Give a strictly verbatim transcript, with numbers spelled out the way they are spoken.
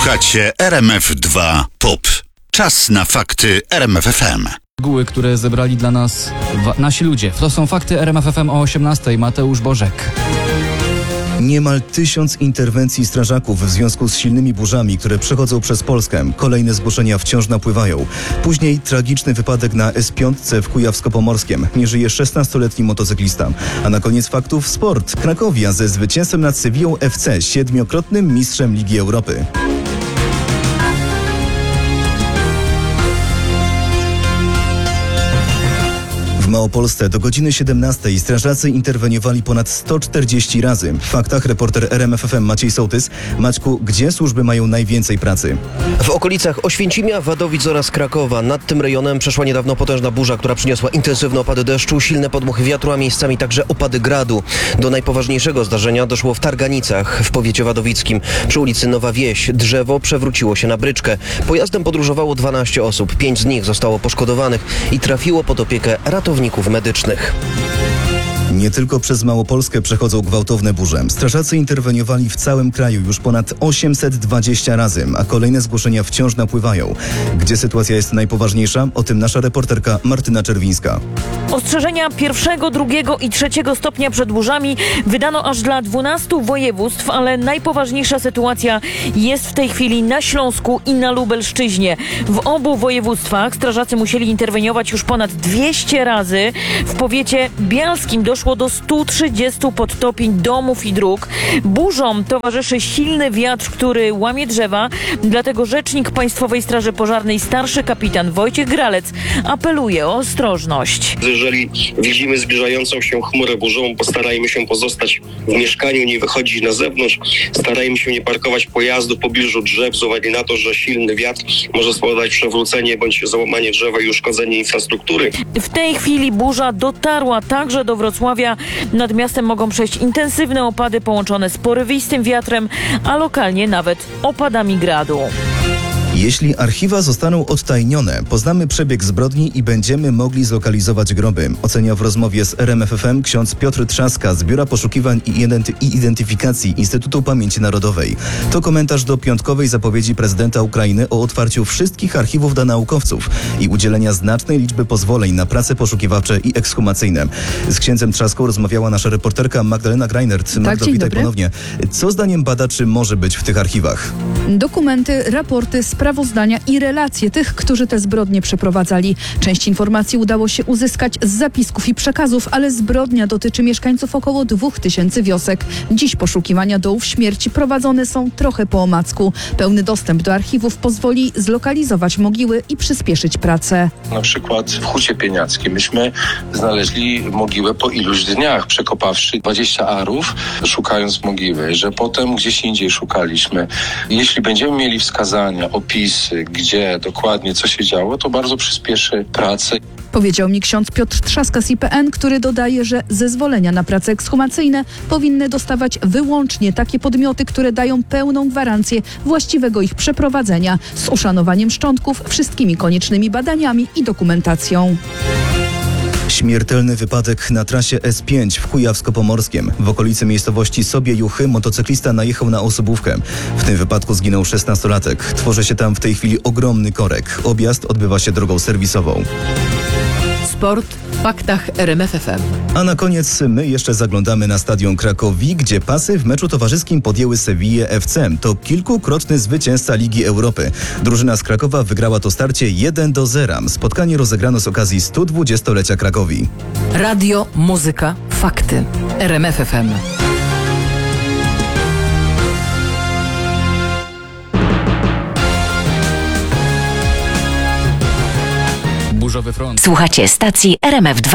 Słuchacie R M F dwa Pop. Czas na fakty R M F F M. Reguły, które zebrali dla nas wa- nasi ludzie. To są fakty R M F F M o osiemnastej. Mateusz Bożek. Niemal tysiąc interwencji strażaków w związku z silnymi burzami, które przechodzą przez Polskę. Kolejne zgłoszenia wciąż napływają. Później tragiczny wypadek na S pięć w Kujawsko-Pomorskiem. Nie żyje szesnastoletni motocyklista. A na koniec faktów sport. Krakowia ze zwycięstwem nad Sewillą F C, siedmiokrotnym mistrzem Ligi Europy. W Małopolsce do godziny siedemnastej strażacy interweniowali ponad sto czterdzieści razy. W faktach reporter R M F F M Maciej Sołtys. Maćku, gdzie służby mają najwięcej pracy? W okolicach Oświęcimia, Wadowic oraz Krakowa. Nad tym rejonem przeszła niedawno potężna burza, która przyniosła intensywne opady deszczu, silne podmuchy wiatru, a miejscami także opady gradu. Do najpoważniejszego zdarzenia doszło w Targanicach w powiecie wadowickim. Przy ulicy Nowa Wieś drzewo przewróciło się na bryczkę. Pojazdem podróżowało dwanaście osób. Pięć z nich zostało poszkodowanych i trafiło pod opiekę ratowników medycznych. Nie tylko przez Małopolskę przechodzą gwałtowne burze. Strażacy interweniowali w całym kraju już ponad osiemset dwadzieścia razy, a kolejne zgłoszenia wciąż napływają. Gdzie sytuacja jest najpoważniejsza? O tym nasza reporterka Martyna Czerwińska. Ostrzeżenia pierwszego, drugiego i trzeciego stopnia przed burzami wydano aż dla dwunastu województw, ale najpoważniejsza sytuacja jest w tej chwili na Śląsku i na Lubelszczyźnie. W obu województwach strażacy musieli interweniować już ponad dwieście razy. W powiecie bialskim doszło do stu trzydziestu podtopień domów i dróg. Burzom towarzyszy silny wiatr, który łamie drzewa, dlatego rzecznik Państwowej Straży Pożarnej, starszy kapitan Wojciech Gralec, apeluje o ostrożność. Jeżeli widzimy zbliżającą się chmurę burzową, postarajmy się pozostać w mieszkaniu, nie wychodzić na zewnątrz, starajmy się nie parkować pojazdu w pobliżu drzew z uwagi na to, że silny wiatr może spowodować przewrócenie bądź załamanie drzewa i uszkodzenie infrastruktury. W tej chwili burza dotarła także do Wrocławia. Nad miastem mogą przejść intensywne opady połączone z porywistym wiatrem, a lokalnie nawet opadami gradu. Jeśli archiwa zostaną odtajnione, poznamy przebieg zbrodni i będziemy mogli zlokalizować groby. Ocenia w rozmowie z R M F F M ksiądz Piotr Trzaska z Biura Poszukiwań i Identy- i Identyfikacji Instytutu Pamięci Narodowej. To komentarz do piątkowej zapowiedzi prezydenta Ukrainy o otwarciu wszystkich archiwów dla naukowców i udzielenia znacznej liczby pozwoleń na prace poszukiwawcze i ekshumacyjne. Z księdzem Trzaską rozmawiała nasza reporterka Magdalena Greinert. Magdo, dzień witaj dobry. ponownie. Co zdaniem badaczy może być w tych archiwach? Dokumenty, raporty, sprawozdania i relacje tych, którzy te zbrodnie przeprowadzali. Część informacji udało się uzyskać z zapisków i przekazów, ale zbrodnia dotyczy mieszkańców około dwóch tysięcy wiosek. Dziś poszukiwania dołów śmierci prowadzone są trochę po omacku. Pełny dostęp do archiwów pozwoli zlokalizować mogiły i przyspieszyć pracę. Na przykład w Hucie Pieniackim myśmy znaleźli mogiłę po iluś dniach, przekopawszy dwadzieścia arów, szukając mogiły, że potem gdzieś indziej szukaliśmy. Jeśli będziemy mieli wskazania, opisy, gdzie dokładnie co się działo, to bardzo przyspieszy pracę. Powiedział mi ksiądz Piotr Trzaska z I P N, który dodaje, że zezwolenia na prace ekshumacyjne powinny dostawać wyłącznie takie podmioty, które dają pełną gwarancję właściwego ich przeprowadzenia z uszanowaniem szczątków, wszystkimi koniecznymi badaniami i dokumentacją. Śmiertelny wypadek na trasie S pięć w Kujawsko-Pomorskiem. W okolicy miejscowości Sobiejuchy motocyklista najechał na osobówkę. W tym wypadku zginął szesnastolatek. Tworzy się tam w tej chwili ogromny korek. Objazd odbywa się drogą serwisową. Sport w faktach R M F F M. A na koniec my jeszcze zaglądamy na stadion Krakowi, gdzie pasy w meczu towarzyskim podjęły Sewillę F C. To kilkukrotny zwycięzca Ligi Europy. Drużyna z Krakowa wygrała to starcie jeden do zera. Spotkanie rozegrano z okazji stu dwudziestolecia Krakowi. Radio, muzyka, fakty. R M F F M. Burzowy front. Słuchacie stacji R M F dwa.